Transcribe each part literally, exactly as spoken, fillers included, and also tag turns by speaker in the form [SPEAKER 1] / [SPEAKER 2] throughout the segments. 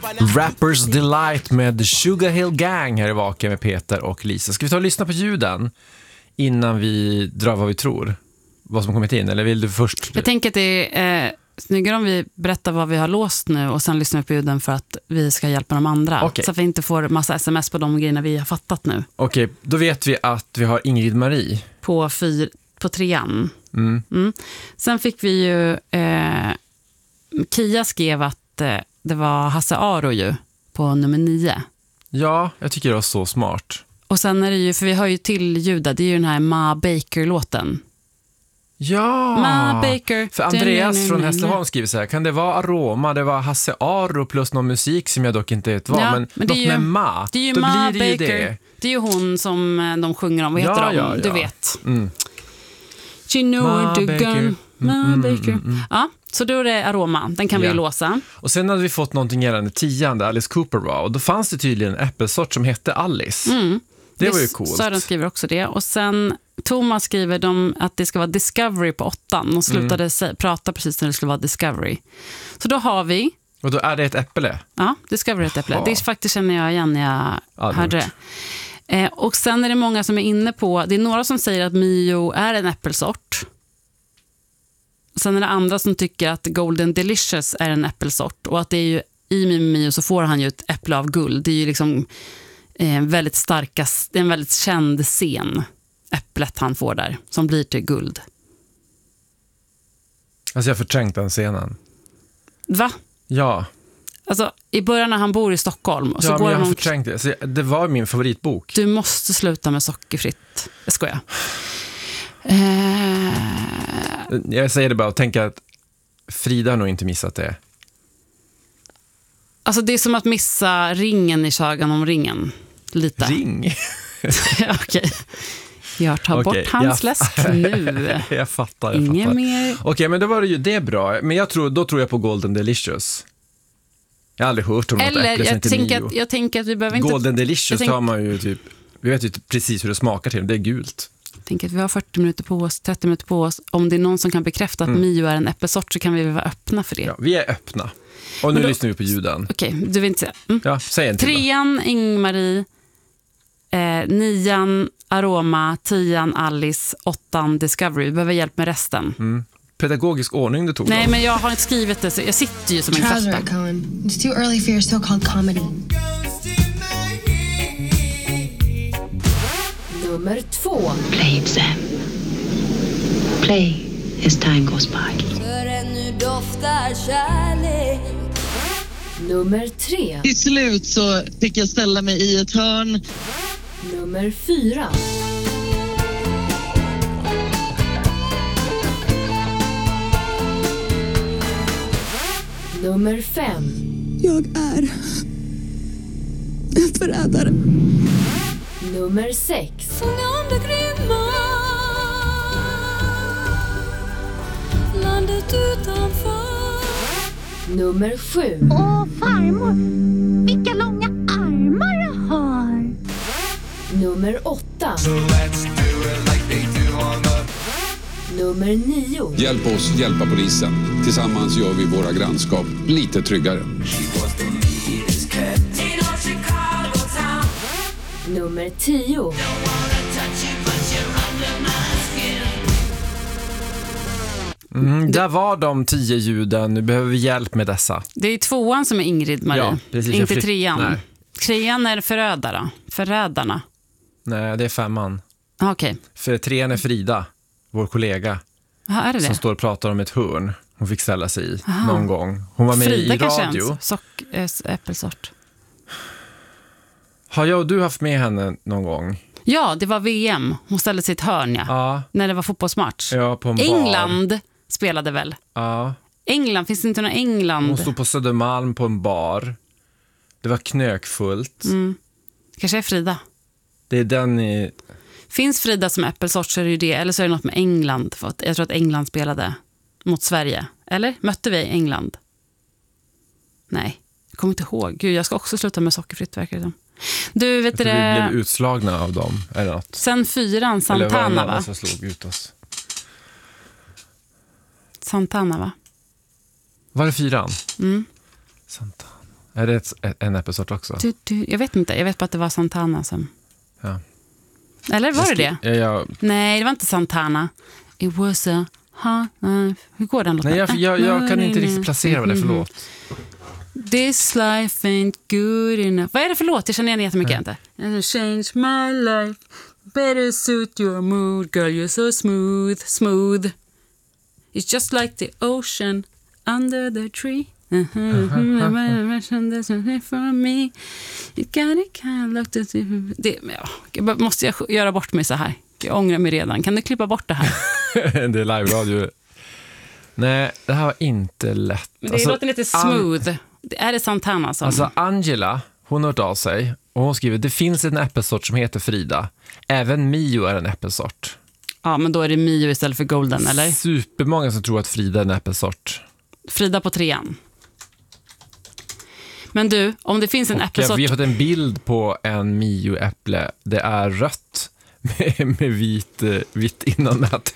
[SPEAKER 1] Rappers Delight med Sugar Hill Gang här i Vaken med Peter och Lisa. Ska vi ta och lyssna på ljuden innan vi drar vad vi tror? Vad som kommit in, eller vill du först?
[SPEAKER 2] Jag tänker att det är eh, snyggare om vi berättar vad vi har låst nu och sen lyssnar vi på ljuden för att vi ska hjälpa de andra.
[SPEAKER 1] Okay.
[SPEAKER 2] Så att vi inte får massa sms på de grejerna vi har fattat nu.
[SPEAKER 1] Okej, okay, då vet vi att vi har Ingrid Marie.
[SPEAKER 2] På, fyr, på trean.
[SPEAKER 1] Mm.
[SPEAKER 2] Mm. Sen fick vi ju... Eh, Kia skrev att eh, det var Hasse Aro ju på nummer nio.
[SPEAKER 1] Ja, jag tycker det var så smart.
[SPEAKER 2] Och sen är det ju, för vi har ju till ljuda, det är ju den här Ma Baker-låten.
[SPEAKER 1] Ja,
[SPEAKER 2] Ma Baker.
[SPEAKER 1] För Andreas från Hässleholm skriver så här: kan det vara Aroma, det var Hasse Aro plus någon musik som jag dock inte vet vad, ja, men, men något ju, med Ma.
[SPEAKER 2] Det är ju
[SPEAKER 1] då
[SPEAKER 2] Ma
[SPEAKER 1] blir det
[SPEAKER 2] Baker.
[SPEAKER 1] Ju det.
[SPEAKER 2] Det är ju hon som de sjunger om, vad heter
[SPEAKER 1] ja,
[SPEAKER 2] de?
[SPEAKER 1] Ja, ja.
[SPEAKER 2] Du vet.
[SPEAKER 1] Mm.
[SPEAKER 2] She know
[SPEAKER 1] Ma
[SPEAKER 2] to
[SPEAKER 1] Baker.
[SPEAKER 2] gun. Ma
[SPEAKER 1] Mm,
[SPEAKER 2] Baker.
[SPEAKER 1] mm, mm.
[SPEAKER 2] Ja, så då är det Aroma. Den kan
[SPEAKER 1] ja.
[SPEAKER 2] vi låsa.
[SPEAKER 1] Och sen hade vi fått någonting gällande tian där Alice Cooper var. Och då fanns det tydligen en äppelsort som hette Alice.
[SPEAKER 2] Mm.
[SPEAKER 1] Det, det var ju coolt.
[SPEAKER 2] Sören skriver också det. Och sen Thomas skriver de att det ska vara Discovery på åttan. De slutade mm. se, prata precis när det skulle vara Discovery. Så då har vi...
[SPEAKER 1] Och då är det ett äpple?
[SPEAKER 2] Ja, Discovery är ett äpple. Det faktiskt känner jag igen när jag ja, hörde det. Eh, och sen är det många som är inne på... Det är några som säger att Mio är en äppelsort. Sen är det andra som tycker att Golden Delicious är en äppelsort. Och att det är ju i Mio så får han ju ett äpple av guld. Det är ju liksom eh, väldigt starka, en väldigt känd scen. Äpplet han får där, som blir till guld.
[SPEAKER 1] Alltså jag har förträngt den scenen.
[SPEAKER 2] Va?
[SPEAKER 1] Ja.
[SPEAKER 2] Alltså i början när han bor i Stockholm. Och så
[SPEAKER 1] ja,
[SPEAKER 2] går
[SPEAKER 1] men jag har
[SPEAKER 2] han...
[SPEAKER 1] förträngt det. Så det var min favoritbok.
[SPEAKER 2] Du måste sluta med sockerfritt. Jag skojar. Eh...
[SPEAKER 1] Jag säger det bara och tänker att Frida har nog inte missat det.
[SPEAKER 2] Alltså det är som att missa ringen i Sagan om ringen. Lite.
[SPEAKER 1] Ring?
[SPEAKER 2] Okej. Okay. Jag tar okay, bort hans jag... läsk nu.
[SPEAKER 1] jag fattar, jag
[SPEAKER 2] Ingen
[SPEAKER 1] fattar.
[SPEAKER 2] mer.
[SPEAKER 1] Okej, okay, men då var det ju det bra. Men jag tror, då tror jag på Golden Delicious. Jag har aldrig hört om
[SPEAKER 2] Eller,
[SPEAKER 1] något äpple
[SPEAKER 2] jag tänker, att, jag tänker att vi behöver inte...
[SPEAKER 1] Golden Delicious
[SPEAKER 2] tänk...
[SPEAKER 1] har man ju typ... Vi vet ju precis hur det smakar till. Det är gult.
[SPEAKER 2] Jag tänker att vi har fyrtio minuter på oss, trettio minuter på oss. Om det är någon som kan bekräfta att mm. Mio är en äppelsort så kan vi vara öppna för det.
[SPEAKER 1] Ja, vi är öppna. Och nu då, lyssnar vi på ljuden.
[SPEAKER 2] Okej, okay, du vill inte säga. Mm.
[SPEAKER 1] Ja, säg en till.
[SPEAKER 2] Trean, Ingmarie. Eh, nian, Aroma. Tian, Alice. Åttan, Discovery. Vi behöver hjälp med resten.
[SPEAKER 1] Mm. Pedagogisk ordning du tog.
[SPEAKER 2] Nej,
[SPEAKER 1] då.
[SPEAKER 2] men jag har inte skrivit det. Så jag sitter ju som en katta.
[SPEAKER 3] It's too early for your so-called comedy.
[SPEAKER 4] Nummer två.
[SPEAKER 5] Play it, Sam. Play as time goes by.
[SPEAKER 4] För ännu doftar kärlek. Nummer tre.
[SPEAKER 6] Till slut så fick jag ställa mig i ett hörn.
[SPEAKER 4] Nummer fyra. Nummer fem.
[SPEAKER 7] Jag är en förrädare.
[SPEAKER 4] Nummer sex. Sjungande grymma. Landet utanför. Nummer sju.
[SPEAKER 8] Åh, farmor. Vilka långa armar jag har.
[SPEAKER 4] Nummer åtta.
[SPEAKER 9] So let's do it like they do on the...
[SPEAKER 4] Nummer nio.
[SPEAKER 10] Hjälp oss hjälpa polisen. Tillsammans gör vi våra grannskap lite tryggare.
[SPEAKER 4] Nummer tio.
[SPEAKER 1] Mm, där var de tio ljuden. Nu behöver vi hjälp med dessa.
[SPEAKER 2] Det är tvåan som är Ingrid Marie.
[SPEAKER 1] Ja, precis,
[SPEAKER 2] inte
[SPEAKER 1] flytt...
[SPEAKER 2] trean.
[SPEAKER 1] Nej.
[SPEAKER 2] Trean är förrädare. Förrädarna.
[SPEAKER 1] Nej, det är femman.
[SPEAKER 2] Ah, okej. Okay.
[SPEAKER 1] För trean är Frida, vår kollega.
[SPEAKER 2] Ah, är det
[SPEAKER 1] som
[SPEAKER 2] det?
[SPEAKER 1] står och pratar om ett hörn hon fick ställa sig i
[SPEAKER 2] Aha.
[SPEAKER 1] någon gång. Hon var med
[SPEAKER 2] Frida
[SPEAKER 1] i radio.
[SPEAKER 2] Frida sock, äh, äppelsort.
[SPEAKER 1] Har jag och du haft med henne någon gång?
[SPEAKER 2] Ja, det var V M. Hon ställde sig i ett hörn, ja.
[SPEAKER 1] Ja.
[SPEAKER 2] När det var fotbollsmatch.
[SPEAKER 1] Ja, på en
[SPEAKER 2] England
[SPEAKER 1] bar.
[SPEAKER 2] Spelade väl?
[SPEAKER 1] Ja.
[SPEAKER 2] England, finns det inte någon England?
[SPEAKER 1] Hon stod på Södermalm på en bar. Det var knökfullt.
[SPEAKER 2] Mm. Kanske är Frida.
[SPEAKER 1] Det är den i...
[SPEAKER 2] Finns Frida som äppelsort så är det ju det. Eller så är det något med England. För att jag tror att England spelade mot Sverige. Eller? Mötte vi England? Nej, jag kommer inte ihåg. Gud, jag ska också sluta med sockerfritt, verkar det som. Du, vet
[SPEAKER 1] jag tror
[SPEAKER 2] det...
[SPEAKER 1] vi blev utslagna av dem, eller något.
[SPEAKER 2] Sen fyran, Santana,
[SPEAKER 1] eller
[SPEAKER 2] va?
[SPEAKER 1] Som slog ut oss.
[SPEAKER 2] Santana, va?
[SPEAKER 1] Var det fyran?
[SPEAKER 2] Mm.
[SPEAKER 1] Santana. Är det ett, en äppelsort också?
[SPEAKER 2] Du, du, jag vet inte, jag vet bara att det var Santana som...
[SPEAKER 1] Ja.
[SPEAKER 2] Eller var det det?
[SPEAKER 1] Ja, ja.
[SPEAKER 2] Nej, det var inte Santana. It was a... Ha, uh, hur går den låten?
[SPEAKER 1] Nej, jag, jag, jag kan inte riktigt placera vad det är för låt.
[SPEAKER 2] This life ain't good enough. Vad är det för låt? Jag känner igen jättemycket inte. Change my life. Better suit your mood. Girl, you're so smooth, smooth. It's just like the ocean under the tree. Det, ja, måste jag göra bort mig så här? Jag ångrar mig redan. Kan du klippa bort det här?
[SPEAKER 1] Det är live-radio. Nej, det här var inte lätt.
[SPEAKER 2] Men det alltså, låter lite smooth. An- är det Santana som...
[SPEAKER 1] Alltså Angela, hon har hört av sig och hon skriver, det finns en äppelsort som heter Frida. Även Mio är en äppelsort.
[SPEAKER 2] Ja, men då är det Mio istället för Golden, eller?
[SPEAKER 1] Supermånga som tror att Frida är en äppelsort.
[SPEAKER 2] Frida på trean. Men du, om det finns en äppelsort...
[SPEAKER 1] Vi har fått en bild på en Mio-äpple. Det är rött med, med vit, vitt innanmäte.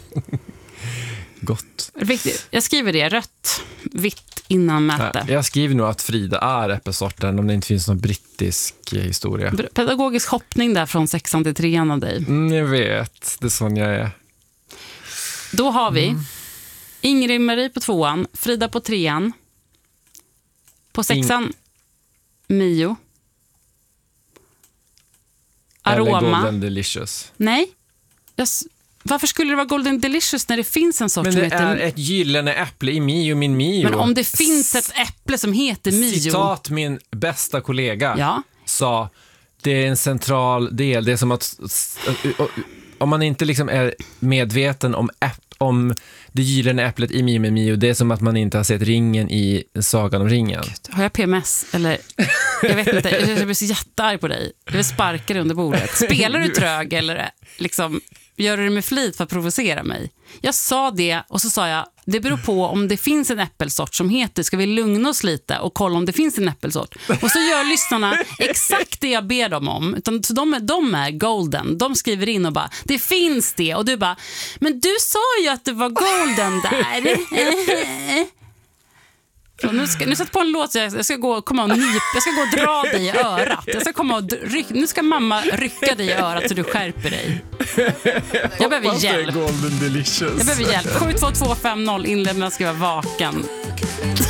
[SPEAKER 1] Gott.
[SPEAKER 2] Viktigt. Jag skriver det, rött, vitt innanmäte.
[SPEAKER 1] Jag skriver nog att Frida är äppelsorten om det inte finns någon brittisk historia.
[SPEAKER 2] Pedagogisk hoppning där från sexan till trean av dig.
[SPEAKER 1] Mm, jag vet, det är sån jag är.
[SPEAKER 2] Då har vi
[SPEAKER 1] mm.
[SPEAKER 2] Ingrid Marie på tvåan, Frida på trean. På sexan, In- Mio. Aroma.
[SPEAKER 1] Eller Golden Delicious.
[SPEAKER 2] Nej. Jag, varför skulle det vara Golden Delicious när det finns en sort
[SPEAKER 1] men
[SPEAKER 2] som heter...
[SPEAKER 1] Men det är ett gyllene äpple i Mio, min Mio.
[SPEAKER 2] Men om det finns ett äpple som heter Mio...
[SPEAKER 1] Citat min bästa kollega
[SPEAKER 2] ja.
[SPEAKER 1] sa, det är en central del. Det är som att... Om man inte liksom är medveten om, äpp, om det gyllene äpplet i Mio med Mio, det är som att man inte har sett ringen i Sagan om ringen.
[SPEAKER 2] Gud, har jag P M S? Eller, jag vet inte, jag blir så jättearg på dig. Jag vill sparka dig under bordet. Spelar du trög eller liksom, gör du det med flit för att provocera mig? Jag sa det och så sa jag, det beror på om det finns en äppelsort som heter, ska vi lugna oss lite och kolla om det finns en äppelsort. Och så gör lyssnarna exakt det jag ber dem om. Utan, så de, är, de är golden. De skriver in och bara, det finns det. Och du bara, men du sa ju att det var golden där. Så nu ska nu sätt på en låt så jag, jag ska gå komma och nyp, jag ska gå och dra dig i örat. Jag ska komma och ryck, nu ska mamma rycka dig i örat så du skärper dig. Jag behöver hjälp.
[SPEAKER 1] Golden Delicious.
[SPEAKER 2] Jag behöver hjälp. sju två två fem noll inled med att skriva vaken.